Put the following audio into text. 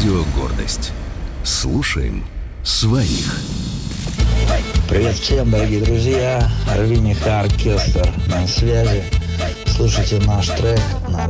Радио «Гордость». Слушаем своих. Привет всем, дорогие друзья. Рвиниха оркестр на связи. Слушайте наш трек на